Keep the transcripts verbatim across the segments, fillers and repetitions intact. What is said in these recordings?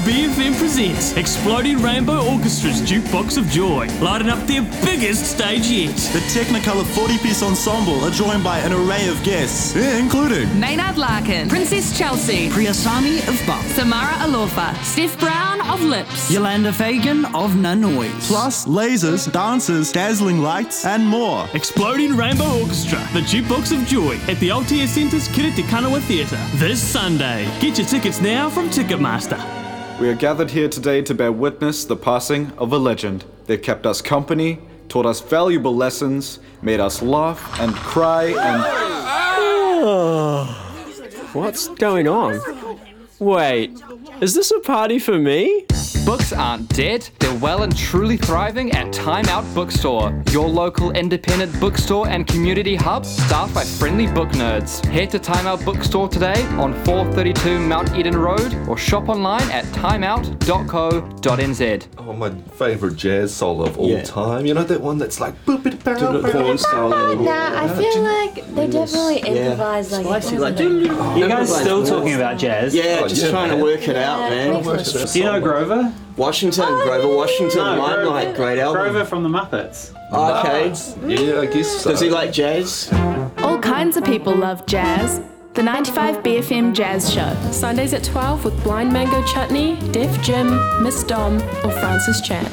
B F M presents Exploding Rainbow Orchestra's Jukebox of Joy, lighting up their biggest stage yet. The Technicolor forty-piece ensemble are joined by an array of guests, including Maynard Larkin, Princess Chelsea, Priyasami of Buff, Samara Alofa, Steph Brown of Lips, Yolanda Fagan of Nanoise, plus lasers, dancers, dazzling lights, and more. Exploding Rainbow Orchestra, the Jukebox of Joy at the Altea Centre's Kiri Te Kanawa Theatre this Sunday. Get your tickets now from Ticketmaster. We are gathered here today to bear witness the passing of a legend. They kept us company, taught us valuable lessons, made us laugh and cry and... Oh, what's going on? Wait, is this a party for me? Books aren't dead, they're well and truly thriving at Time Out Bookstore, your local independent bookstore and community hub staffed by friendly book nerds. Head to Time Out Bookstore today on four thirty-two Mount Eden Road or shop online at timeout dot co dot n z. Oh, my favourite jazz solo of all Yeah. time. You know that one that's like boop it Do the porn solo. Nah, I feel like they definitely improvise like Spicy, like, You guys still talking about jazz? yeah, Oh, just yeah, trying man. to work it out, man. Do you know Grover? Washington, Grover Washington, No, Limelight, great album. Grover from the Muppets. Okay. Yeah, I guess so. Does he like jazz? All kinds of people love jazz. The ninety-five B F M Jazz Show. Sundays at twelve with Blind Mango Chutney, Def Jim, Miss Dom, or Francis Chan.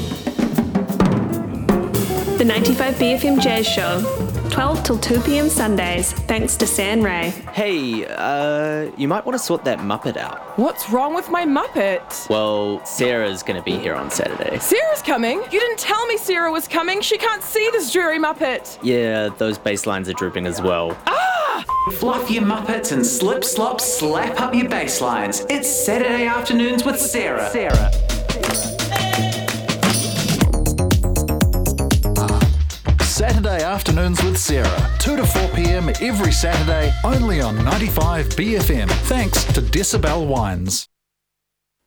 The ninety-five B F M Jazz Show. twelve till two p.m. Sundays, thanks to San Ray. Hey, uh, you might want to sort that Muppet out. What's wrong with my Muppet? Well, Sarah's gonna be here on Saturday. Sarah's coming? You didn't tell me Sarah was coming. She can't see this dreary Muppet. Yeah, those bass lines are drooping as well. Fluff your Muppets and slip slop slap up your bass lines. It's Saturday Afternoons with Sarah. Sarah. Saturday Afternoons with Sarah, two to four p.m. every Saturday, only on ninety-five B F M. Thanks to Decibel Wines.